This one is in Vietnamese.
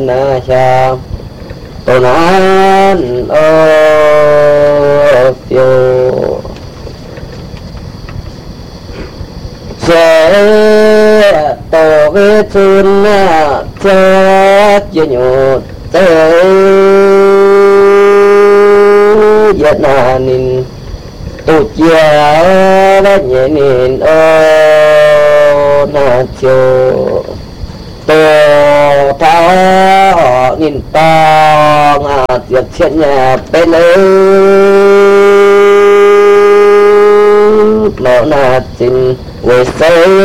na cha tô nan ô phiêu sẽ tổ với chun na chết cho nhột tới Việt Nam nín tụt chia đã nhẹ nín ô na chiều tô tháo họ nhìn to ngà tiệc chuyện nhà bên ơi nó là tình người xây